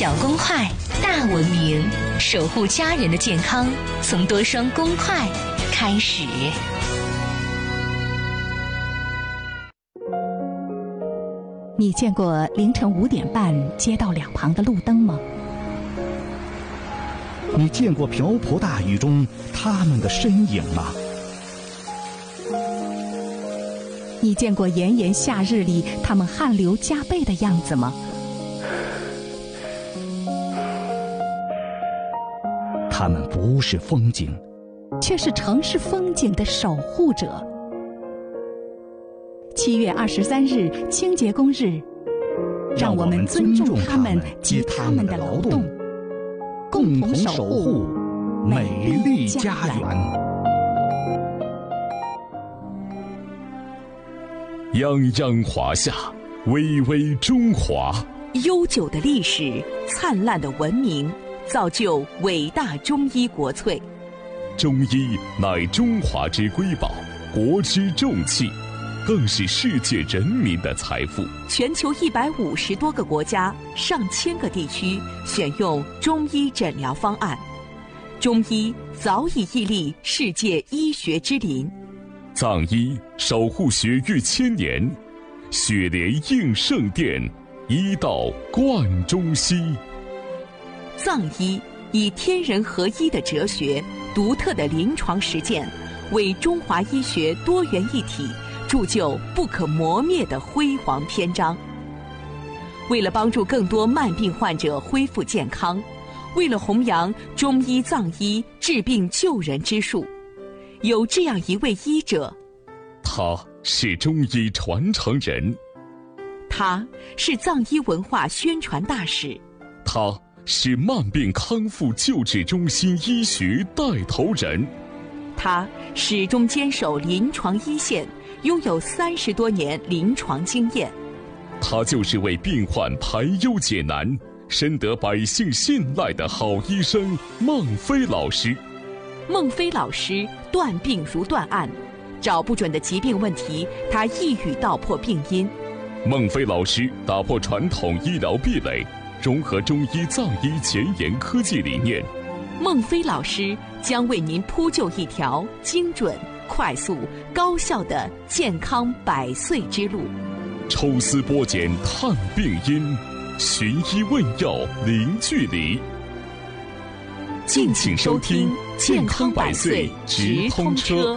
小公筷，大文明，守护家人的健康，从多双公筷开始。 你见过凌晨5点半街道两旁的路灯吗？ 你见过瓢泼大雨中他们的身影吗？ 你见过炎炎夏日里他们汗流浃背的样子吗？ 他们不是风景， 却是城市风景的守护者。7月23日清洁工日，让我们尊重他们及他们的劳动，共同守护美丽家园。 泱泱华夏，巍巍中华。 悠久的历史，灿烂的文明，造就伟大中医国粹。 中医乃中华之瑰宝，国之重器，更是世界人民的财富。 全球150多个国家、上千个地区选用中医诊疗方案，中医早已屹立世界医学之林。 藏医守护血域1000年，血莲应圣殿，医道贯中西。 藏医以天人合一的哲学、独特的临床实践，为中华医学多元一体铸就不可磨灭的辉煌篇章。为了帮助更多慢病患者恢复健康，为了弘扬中医藏医治病救人之术，有这样一位医者， 他是中医传承人， 他是藏医文化宣传大使， 他是慢病康复救治中心医学带头人， 他始终坚守临床一线，拥有30多年临床经验。 他就是为病患排忧解难，深得百姓信赖的好医生孟非老师。 孟非老师断病如断案，找不准的疾病问题，他一语道破病因。 孟非老师打破传统医疗壁垒，融合中医藏医前沿科技理念。 孟非老师将为您铺就一条精准、快速、高效的健康100岁之路。 抽丝剥茧探病因，寻医问药零距离。敬请收听健康100岁直通车。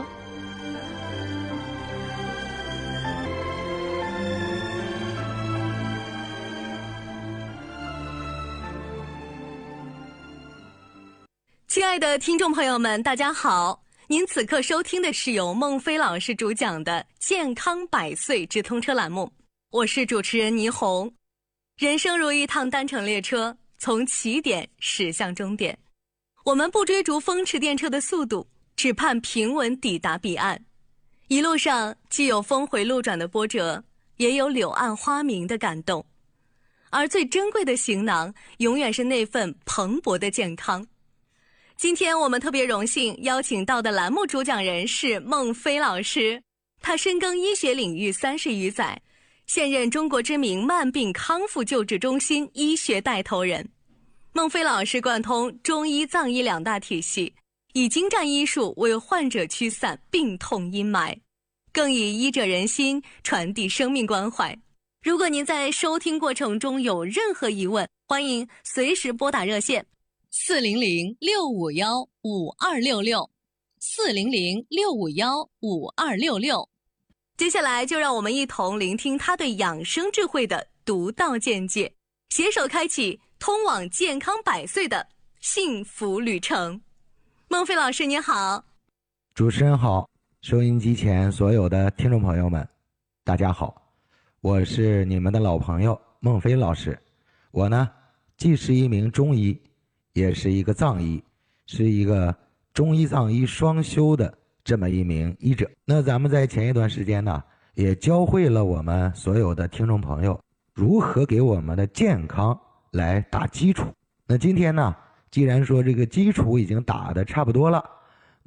亲爱的听众朋友们，大家好，您此刻收听的是由孟非老师主讲的健康100岁直通车栏目，我是主持人倪虹。人生如一趟单程列车，从起点驶向终点，我们不追逐风驰电掣的速度，只盼平稳抵达彼岸。一路上既有峰回路转的波折，也有柳暗花明的感动，而最珍贵的行囊永远是那份蓬勃的健康。今天我们特别荣幸邀请到的栏目主讲人是孟非老师，他深耕医学领域30余载，现任中国知名慢病康复救治中心医学带头人。孟非老师贯通中医藏医2大体系，以精湛医术为患者驱散病痛阴霾，更以医者仁心传递生命关怀。如果您在收听过程中有任何疑问，欢迎随时拨打热线400-651-5266，400-651-5266。接下来就让我们一同聆听他对养生智慧的独到见解，携手开启通往健康100岁的幸福旅程。孟非老师您好。 主持人好，收音机前所有的听众朋友们大家好，我是你们的老朋友孟非老师。我呢既是一名中医，也是一个藏医，是一个中医藏医双修的这么一名医者。那咱们在前一段时间呢，也教会了我们所有的听众朋友如何给我们的健康来打基础。那今天呢，既然说这个基础已经打得差不多了，